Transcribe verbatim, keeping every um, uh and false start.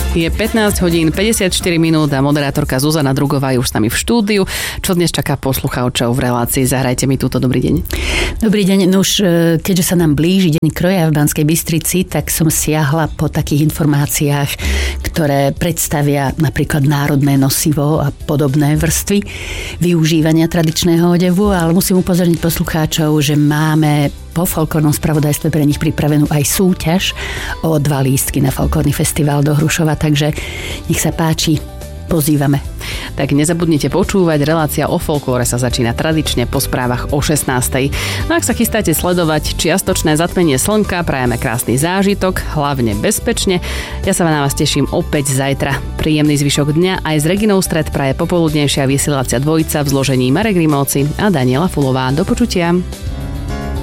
Je pätnásť hodín päťdesiatštyri minút a moderátorka Zuzana Drugová je už s nami v štúdiu. Čo dnes čaká poslucháčov v relácii Zahrajte mi túto. Dobrý deň. Dobrý deň. No už keďže sa nám blíži Deň kroja v Banskej Bystrici, tak som siahla po takých informáciách, ktoré predstavia napríklad národné nosivo a podobné vrstvy využívania tradičného odevu, ale musím upozorniť poslucháčov, že máme po folklórnom spravodajstve pre nich pripravenú aj súťaž o dva lístky na folklórny festival do Hrušova, takže nech sa páči, pozývame. Tak nezabudnite počúvať, relácia o folklóre sa začína tradične po správach o šestnástej. No ak sa chystáte sledovať čiastočné zatmenie slnka, prajeme krásny zážitok, hlavne bezpečne. Ja sa na vás teším opäť zajtra. Príjemný zvyšok dňa aj s Reginou Stred praje popoludnejšia vysielacia dvojica v zložení Marek Grimovci a Daniela Fulová. Do počutia.